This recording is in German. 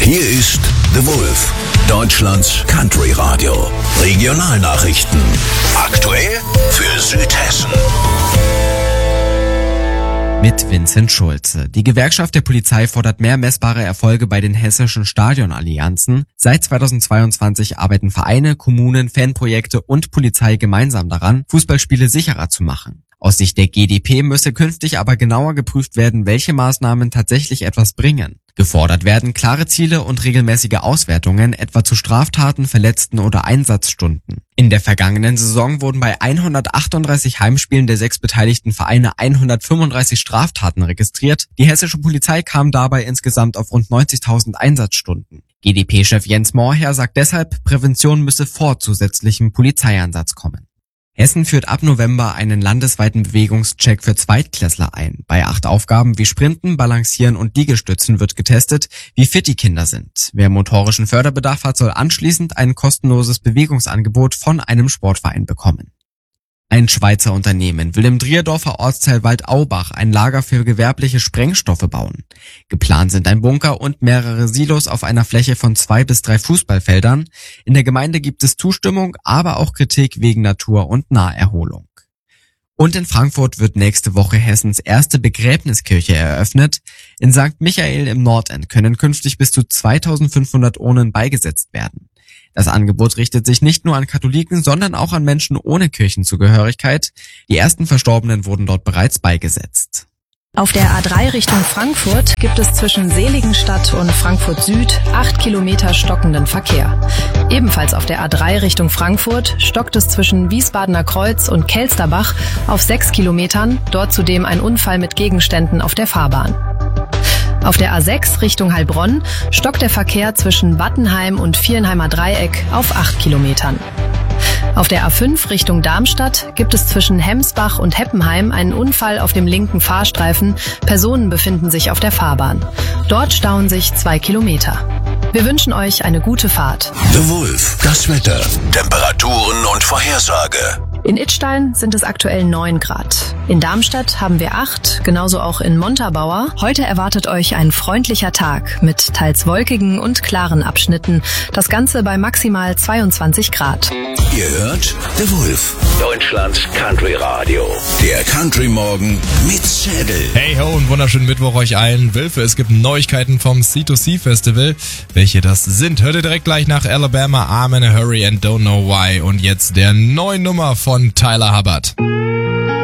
Hier ist The Wolf, Deutschlands Country Radio. Regionalnachrichten. Aktuell für Südhessen. Mit Vincent Schulze. Die Gewerkschaft der Polizei fordert mehr messbare Erfolge bei den hessischen Stadionallianzen. Seit 2022 arbeiten Vereine, Kommunen, Fanprojekte und Polizei gemeinsam daran, Fußballspiele sicherer zu machen. Aus Sicht der GdP müsse künftig aber genauer geprüft werden, welche Maßnahmen tatsächlich etwas bringen. Gefordert werden klare Ziele und regelmäßige Auswertungen, etwa zu Straftaten, Verletzten oder Einsatzstunden. In der vergangenen Saison wurden bei 138 Heimspielen der 6 beteiligten Vereine 135 Straftaten registriert. Die hessische Polizei kam dabei insgesamt auf rund 90.000 Einsatzstunden. GdP-Chef Jens Mohrherr sagt deshalb, Prävention müsse vor zusätzlichem Polizeieinsatz kommen. Hessen führt ab November einen landesweiten Bewegungscheck für Zweitklässler ein. Bei 8 Aufgaben wie Sprinten, Balancieren und Liegestützen wird getestet, wie fit die Kinder sind. Wer motorischen Förderbedarf hat, soll anschließend ein kostenloses Bewegungsangebot von einem Sportverein bekommen. Ein Schweizer Unternehmen will im Drierdorfer Ortsteil Waldaubach ein Lager für gewerbliche Sprengstoffe bauen. Geplant sind ein Bunker und mehrere Silos auf einer Fläche von 2 bis 3 Fußballfeldern. In der Gemeinde gibt es Zustimmung, aber auch Kritik wegen Natur- und Naherholung. Und in Frankfurt wird nächste Woche Hessens erste Begräbniskirche eröffnet. In St. Michael im Nordend können künftig bis zu 2500 Urnen beigesetzt werden. Das Angebot richtet sich nicht nur an Katholiken, sondern auch an Menschen ohne Kirchenzugehörigkeit. Die ersten Verstorbenen wurden dort bereits beigesetzt. Auf der A3 Richtung Frankfurt gibt es zwischen Seligenstadt und Frankfurt Süd 8 Kilometer stockenden Verkehr. Ebenfalls auf der A3 Richtung Frankfurt stockt es zwischen Wiesbadener Kreuz und Kelsterbach auf 6 Kilometern, dort zudem ein Unfall mit Gegenständen auf der Fahrbahn. Auf der A6 Richtung Heilbronn stockt der Verkehr zwischen Wattenheim und Vierenheimer Dreieck auf 8 Kilometern. Auf der A5 Richtung Darmstadt gibt es zwischen Hemsbach und Heppenheim einen Unfall auf dem linken Fahrstreifen. Personen befinden sich auf der Fahrbahn. Dort stauen sich 2 Kilometer. Wir wünschen euch eine gute Fahrt. The Wolf, das Wetter, Temperaturen und Vorhersage. In Idstein sind es aktuell 9 Grad. In Darmstadt haben wir 8, genauso auch in Montabaur. Heute erwartet euch ein freundlicher Tag mit teils wolkigen und klaren Abschnitten. Das Ganze bei maximal 22 Grad. Ihr hört The Wolf, Deutschlands Country Radio. Der Country Morgen mit Schädel. Hey ho und wunderschönen Mittwoch euch allen. Wölfe, es gibt Neuigkeiten vom C2C Festival. Welche das sind, hört ihr direkt gleich nach Alabama, I'm in a Hurry and Don't Know Why. Und jetzt der neue Nummer von Tyler Hubbard.